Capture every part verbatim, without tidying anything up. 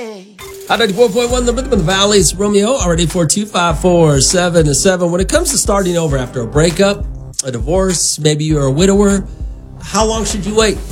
Hot ninety-four point one, the Rhythm of the Valley. It's Romeo, already four two five four seven seven. When it comes to starting over after a breakup, a divorce, maybe you're a widower, how long should you wait?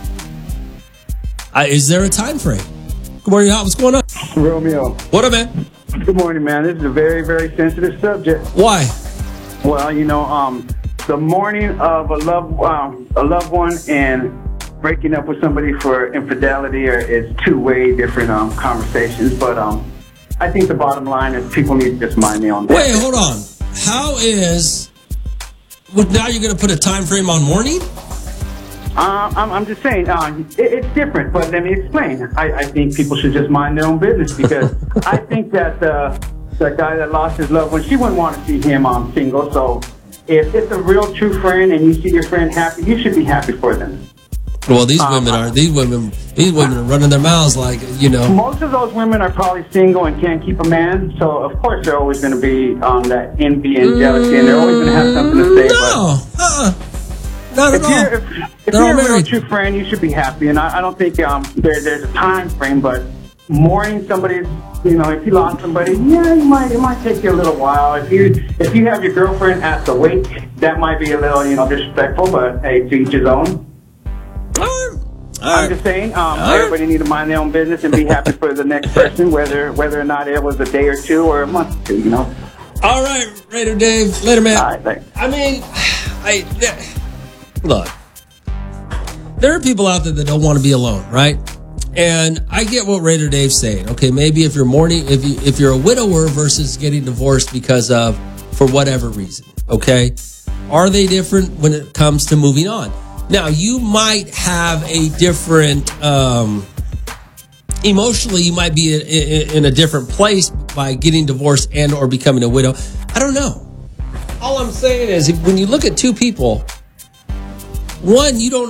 Uh, is there a time frame? Good morning, Hot. What's going on? Romeo. What up, man? Good morning, man. This is a very, very sensitive subject. Why? Well, you know, um, the mourning of a loved, um, a loved one and breaking up with somebody for infidelity are, is two way different um, conversations. But um, I think the bottom line is people need to just mind their own business. Wait, hold on. How is... Well, now you're going to put a time frame on mourning? Uh, I'm, I'm just saying, uh, it, it's different, but let me explain. I, I think people should just mind their own business because I think that uh, the guy that lost his loved one, she wouldn't want to see him um, single. So if it's a real true friend and you see your friend happy, you should be happy for them. Well, these um, women are these women these women are running their mouths like, you know. Most of those women are probably single and can't keep a man, so of course they're always going to be on um, that envy and jealousy, and they're always going to have something to say. No, but uh-uh. Not at if all. You're, if if They're you're all a real married. true friend, you should be happy, and I, I don't think um, there, there's a time frame, but mourning somebody's, you know, if you lost somebody, yeah, it might, it might take you a little while. If you if you have your girlfriend at the wake, that might be a little, you know, disrespectful, but hey, to each his own. All right. All I'm right. just saying, um, right. everybody need to mind their own business and be happy for the next person, whether whether or not it was a day or two or a month or two, you know. All right, Raider Dave. Later, man. All right, thanks. I mean, I look. There are people out there that don't want to be alone, right? And I get what Raider Dave's saying. Okay, maybe if you're mourning, if you if you're a widower versus getting divorced because of for whatever reason, okay, are they different when it comes to moving on? Now, you might have a different, um, emotionally, you might be in, in a different place by getting divorced and or becoming a widow. I don't know. All I'm saying is, if, when you look at two people, one, you don't